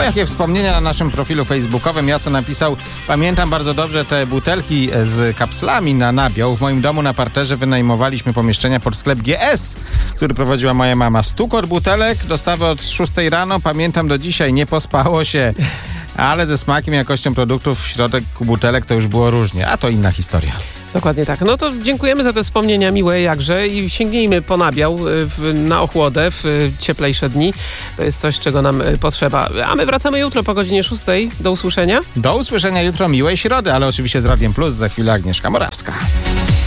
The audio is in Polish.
jakie wspomnienia na naszym profilu facebookowym. Jaco napisał: pamiętam bardzo dobrze te butelki z kapslami na nabiał. W moim domu na parterze wynajmowaliśmy pomieszczenia pod sklep GS, który prowadziła moja mama. Stukor butelek, dostawy od 6 rano. Pamiętam do dzisiaj, nie pospało się. Ale ze smakiem, jakością produktów w środku butelek to już było różnie. A to inna historia. Dokładnie tak. No to dziękujemy za te wspomnienia miłe jakże i sięgnijmy po nabiał na ochłodę w cieplejsze dni. To jest coś, czego nam potrzeba. A my wracamy jutro po godzinie 6. Do usłyszenia. Do usłyszenia jutro, miłej środy, ale oczywiście z Radiem Plus. Za chwilę Agnieszka Morawska.